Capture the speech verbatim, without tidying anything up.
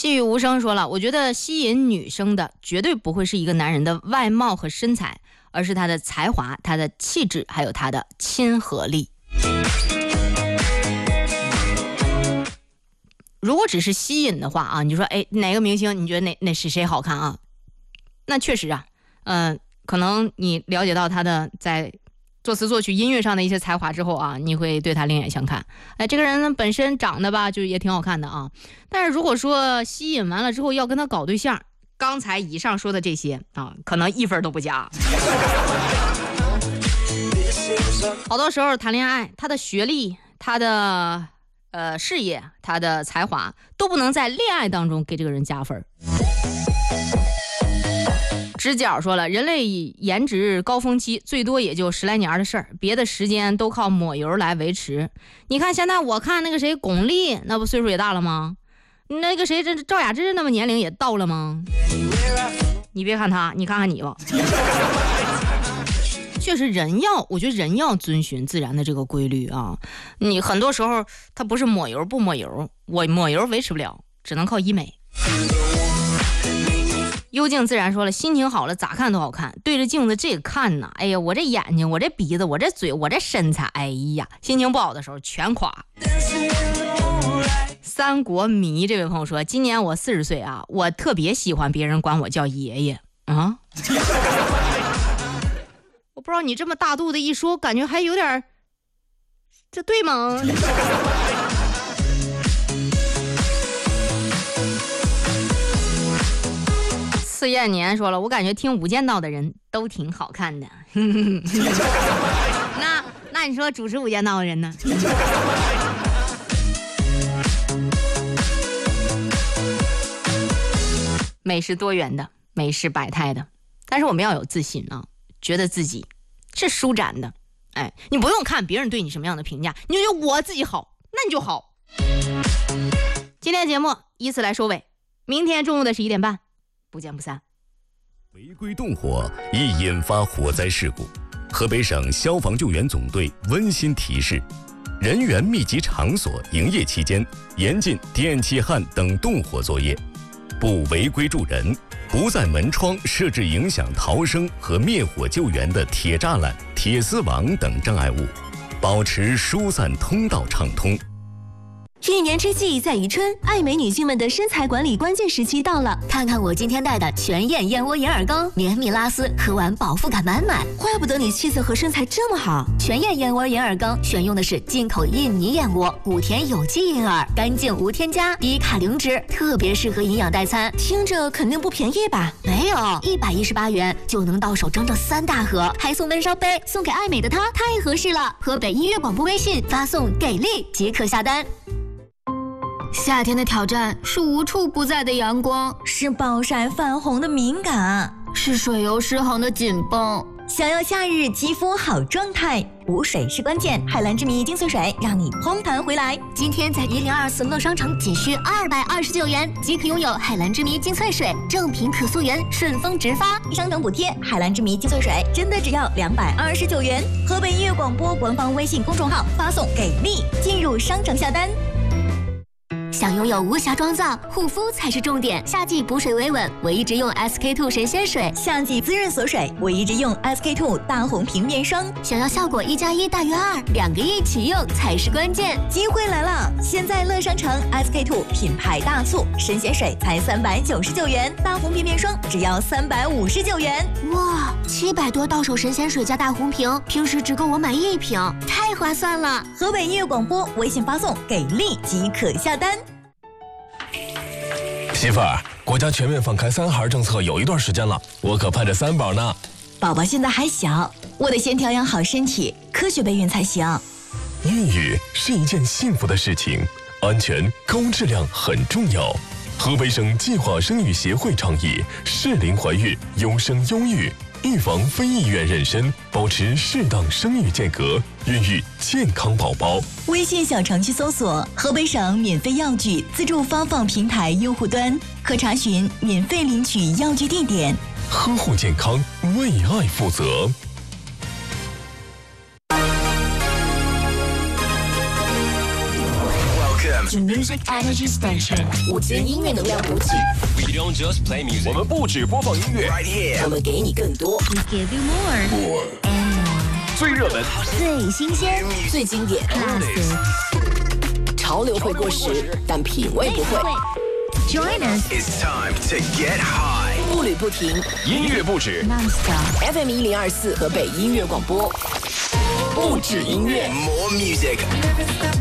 细雨无声说了，我觉得吸引女生的绝对不会是一个男人的外貌和身材，而是他的才华、他的气质，还有他的亲和力。如果只是吸引的话啊，你说哎哪个明星你觉得哪哪是谁好看啊？那确实啊，嗯、呃，可能你了解到他的在作词作曲音乐上的一些才华之后啊，你会对他另眼相看。哎，这个人本身长得吧就也挺好看的啊，但是如果说吸引完了之后要跟他搞对象，刚才以上说的这些啊，可能一分都不加。好多时候谈恋爱，他的学历，他的呃事业，他的才华都不能在恋爱当中给这个人加分。直角说了，人类颜值高峰期最多也就十来年的事儿，别的时间都靠抹油来维持。你看现在我看那个谁巩俐，那不岁数也大了吗？那个谁这赵雅芝那么年龄也到了吗？你别看他，你看看你吧。确实人要，我觉得人要遵循自然的这个规律啊。你很多时候他不是抹油不抹油，我抹油维持不了，只能靠医美。幽静自然说了，心情好了咋看都好看，对着镜子这个看呐，哎呀我这眼睛我这鼻子我这嘴我这身材，哎呀心情不好的时候全垮。三国迷这位朋友说，今年我四十岁啊，我特别喜欢别人管我叫爷爷啊。我不知道你这么大度的一说，感觉还有点，这对吗？次艳年说了，我感觉听无间道的人都挺好看的。那那你说主持无间道的人呢？美是多元的，美是百态的，但是我们要有自信啊，觉得自己是舒展的。哎，你不用看别人对你什么样的评价，你就觉得我自己好，那你就好。今天节目以此来收尾，明天中午的十一点半不见不散。 违规动火易引发火灾事故，河北省消防救援总队温馨提示：人员密集场所营业期间，严禁电气焊等动火作业，不违规助人，不在门窗设置影响逃生和灭火救援的铁栅栏、铁丝网等障碍物，保持疏散通道畅通。 一年之计在于春，爱美女性们的身材管理关键时期到了。看看我今天带的全燕燕窝眼耳膏，绵密拉丝，喝完饱腹感满满。 怪不得你气色和身材这么好。 全燕燕窝眼耳膏选用的是进口印尼燕窝，古田有机银耳，干净无添加，低卡零脂，特别适合营养代餐。 听着肯定不便宜吧？ 没有，一百一十八元就能到手整整三大盒，还送闷烧杯，送给爱美的她太合适了。河北音乐广播微信发送给力即可下单。 夏天的挑战是无处不在的阳光， 是暴晒泛红的敏感， 是水油失衡的紧绷。 想要夏日肌肤好状态，补水是关键。海蓝之谜精粹水让你嘭弹回来。 今天在一零二四乐商城仅需二百二十九元即可拥有海蓝之谜精粹水，正品可溯源，顺丰直发， 商城补贴。海蓝之谜精粹水真的只要两百二十九元。河北音乐广播官方微信公众号发送给力，进入商城下单。 想拥有无瑕妆造，护肤才是重点。夏季补水维稳，我一直用 S K two 神仙水； 夏季滋润锁水，我一直用 S K two 大红瓶面霜。 想要效果一加一大于二，两个一起用才是关键。 机会来了！现在乐商城 S K two 品牌大促，神仙水才三百九十九元，大红瓶面霜只要三百五十九元。 哇，七百多到手神仙水加大红瓶，平时只够我买一瓶，太划算了！ 河北音乐广播微信发送给力即可下单。 媳妇儿，国家全面放开三孩政策有一段时间了，我可盼着三宝呢。 宝宝现在还小，我得先调养好身体，科学备孕才行。 孕育是一件幸福的事情，安全高质量很重要。河北省计划生育协会倡议适龄怀孕，优生优育，预防非意愿妊娠，保持适当生育间隔，孕育健康宝宝。 微信小程序搜索河北省免费药具自助发放平台用户端，可查询免费领取药具地点。 呵护健康，为爱负责。 Welcome to Music Energy Station， 午间音乐能量补给。 We don't just play music， 我们不只播放音乐 ，right here， 我们给你更多。 We give you more more and more， 最热门、 最新鲜、 最经典。 classic， 潮流会过时，但品味不会。 Join us. It's time to get high， 步履不停， 音乐不止 Non-stop F M 一零二四河北音乐广播，不止音乐 ，More music。